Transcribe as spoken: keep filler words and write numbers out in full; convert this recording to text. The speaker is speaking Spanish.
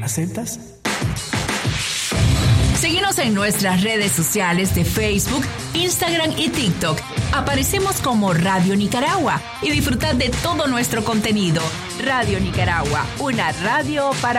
¿Aceptas? Síguenos en nuestras redes sociales de Facebook, Instagram y TikTok. Aparecemos como Radio Nicaragua y disfrutad de todo nuestro contenido. Radio Nicaragua, una radio para